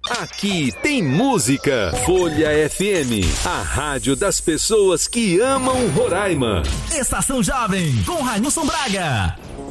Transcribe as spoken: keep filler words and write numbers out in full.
Aqui tem música. Folha F M, a rádio das pessoas que amam Roraima. Estação Jovem, com Railson Braga.